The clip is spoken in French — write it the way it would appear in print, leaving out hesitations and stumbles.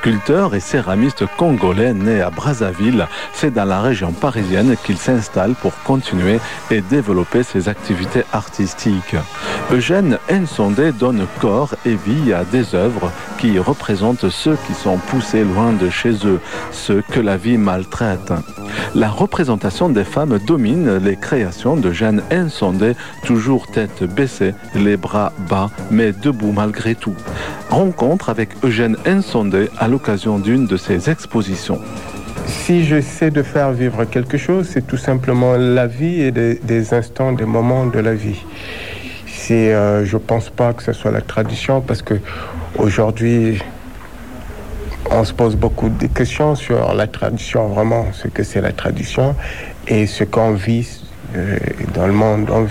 Sculpteur et céramiste congolais né à Brazzaville, c'est dans la région parisienne qu'il s'installe pour continuer et développer ses activités artistiques. Eugène Nsondé donne corps et vie à des œuvres qui représentent ceux qui sont poussés loin de chez eux, ceux que la vie maltraite. La représentation des femmes domine les créations d'Eugène Nsondé, toujours tête baissée, les bras bas, mais debout malgré tout. Rencontre avec Eugène Nsondé à l'occasion d'une de ses expositions. Si j'essaie de faire vivre quelque chose, c'est tout simplement la vie et des instants, des moments de la vie. Je pense pas que ce soit la tradition, parce que aujourd'hui, on se pose beaucoup de questions sur la tradition, vraiment, ce que c'est la tradition et ce qu'on vit dans le monde.